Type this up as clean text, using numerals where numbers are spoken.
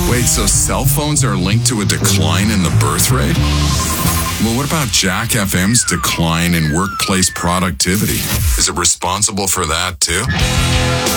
Wait, so cell phones are linked to a decline in the birth rate? Well, what about Jack FM's decline in workplace productivity? Is it responsible for that too?